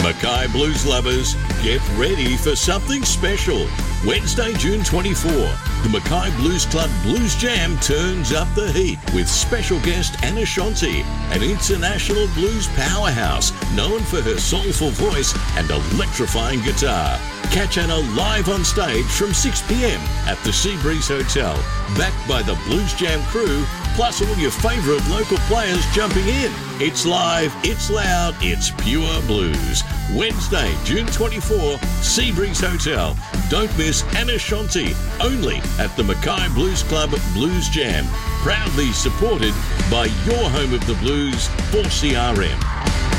Mackay Blues lovers, get ready for something special. Wednesday, June 24, the Mackay Blues Club Blues Jam turns up the heat with special guest Anna Shanti, an international blues powerhouse known for her soulful voice and electrifying guitar. Catch Anna live on stage from 6 p.m. at the Seabreeze Hotel, backed by the Blues Jam crew, plus all your favourite local players jumping in. It's live, it's loud, it's pure blues. Wednesday, June 24, Seabreeze Hotel. Don't miss Anna Shanti, only at the Mackay Blues Club Blues Jam. Proudly supported by your home of the blues, 4CRM.